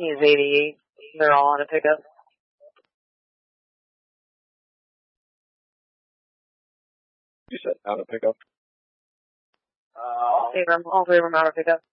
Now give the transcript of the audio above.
He's 88. They're all on a pickup. You said out of pickup? All three of them out of pickup.